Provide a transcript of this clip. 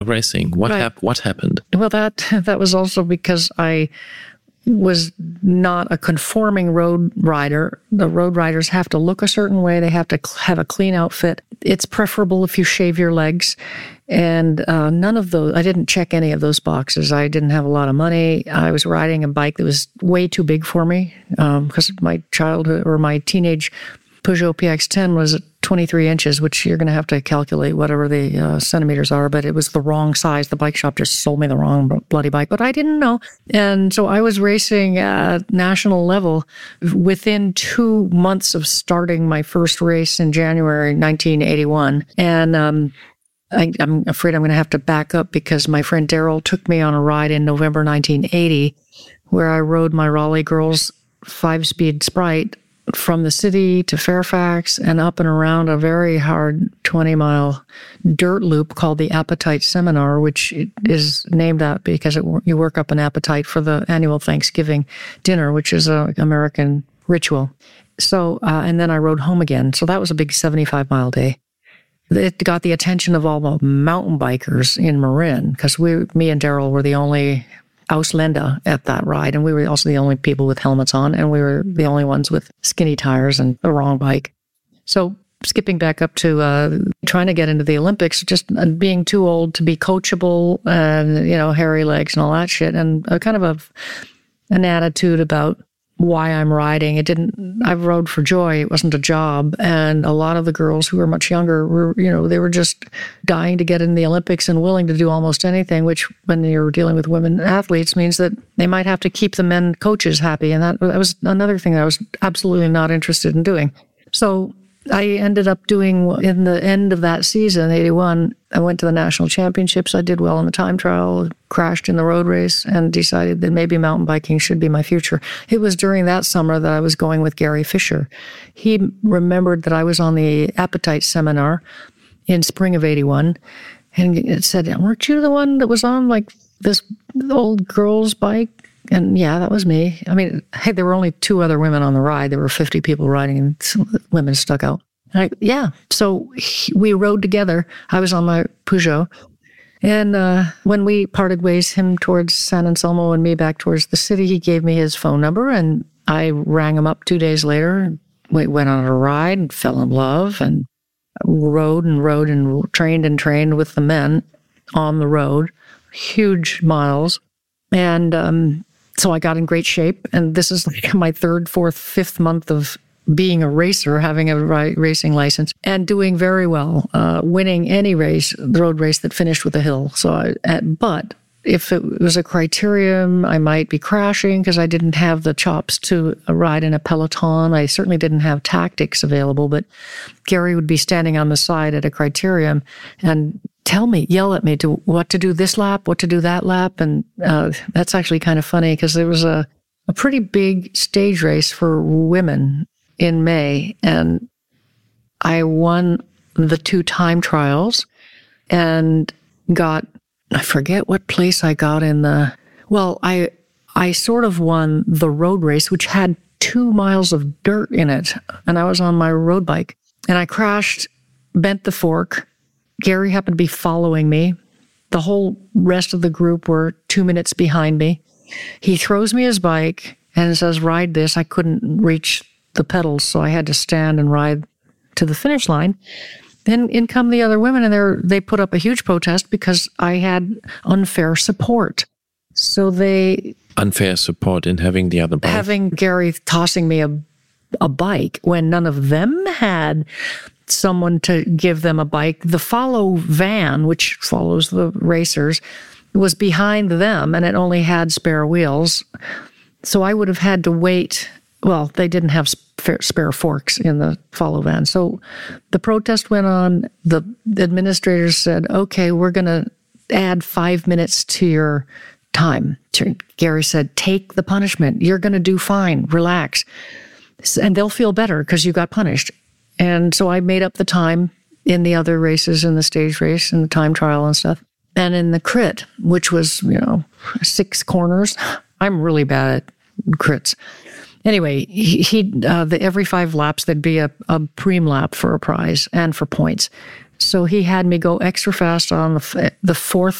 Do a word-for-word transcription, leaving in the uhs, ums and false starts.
racing. What, Right. hap- what happened? Well, that that was also because I was not a conforming road rider. The road riders have to look a certain way. They have to cl- have a clean outfit. It's preferable if you shave your legs. And uh, none of those, I didn't check any of those boxes. I didn't have a lot of money. I was riding a bike that was way too big for me because my childhood or my teenage Peugeot P X ten was twenty-three inches, which you're going to have to calculate whatever the uh, centimeters are, but it was the wrong size. The bike shop just sold me the wrong bloody bike, but I didn't know. And so I was racing at national level within two months of starting my first race in January nineteen eighty-one. And um, I, I'm afraid I'm going to have to back up because my friend Daryl took me on a ride in November nineteen eighty, where I rode my Raleigh Girls five-speed Sprite from the city to Fairfax and up and around a very hard twenty-mile dirt loop called the Appetite Seminar, which is named that because it, you work up an appetite for the annual Thanksgiving dinner, which is an American ritual. So, uh, and then I rode home again. So that was a big seventy-five mile day. It got the attention of all the mountain bikers in Marin because we, me and Daryl were the only Ausländer at that ride, and we were also the only people with helmets on, and we were the only ones with skinny tires and the wrong bike. So skipping back up to uh, trying to get into the Olympics, just being too old to be coachable and, you know, hairy legs and all that shit, and a kind of a, an attitude about why I'm riding. It didn't, I rode for joy. It wasn't a job. And a lot of the girls who were much younger were, you know, they were just dying to get in the Olympics and willing to do almost anything, which when you're dealing with women athletes means that they might have to keep the men coaches happy. And that, that was another thing that I was absolutely not interested in doing. So I ended up doing, in the end of that season, eighty-one, I went to the national championships. I did well in the time trial, crashed in the road race, and decided that maybe mountain biking should be my future. It was during that summer that I was going with Gary Fisher. He remembered that I was on the Appetite Seminar in spring of eighty-one, and it said, weren't you the one that was on like this old girl's bike? And yeah, that was me. I mean, hey, there were only two other women on the ride. There were fifty people riding, and some women stuck out. And I, yeah, so he, we rode together. I was on my Peugeot. And uh, when we parted ways, him towards San Anselmo and me back towards the city, he gave me his phone number, and I rang him up two days later. We went on a ride and fell in love and rode and rode and trained and trained with the men on the road, huge miles. And um, so I got in great shape. And this is like my third, fourth, fifth month of being a racer, having a racing license, and doing very well, uh, winning any race, road race that finished with a hill. So, I, at, but if it was a criterium, I might be crashing because I didn't have the chops to ride in a peloton. I certainly didn't have tactics available, but Gary would be standing on the side at a criterium and tell me, yell at me to what to do this lap, what to do that lap. And uh, that's actually kind of funny because there was a, a pretty big stage race for women in May, and I won the two time trials and got, I forget what place I got in the, well, I I sort of won the road race, which had two miles of dirt in it, and I was on my road bike, and I crashed, bent the fork. Gary happened to be following me. The whole rest of the group were two minutes behind me. He throws me his bike and says, ride this. I couldn't reach the pedals, so I had to stand and ride to the finish line. Then in come the other women, and they they put up a huge protest because I had unfair support. So they... Unfair support in having the other bike? Having Gary tossing me a, a bike when none of them had someone to give them a bike. The follow van, which follows the racers, was behind them, and it only had spare wheels. So I would have had to wait. Well, they didn't have spare forks in the follow van. So the protest went on. The administrators said, okay, we're going to add five minutes to your time. Gary said, take the punishment. You're going to do fine. Relax. And they'll feel better because you got punished. And so I made up the time in the other races, in the stage race and the time trial and stuff. And in the crit, which was, you know, six corners, I'm really bad at crits. Anyway, he, he uh, the, every five laps, there'd be a, a preem lap for a prize and for points. So he had me go extra fast on the, the fourth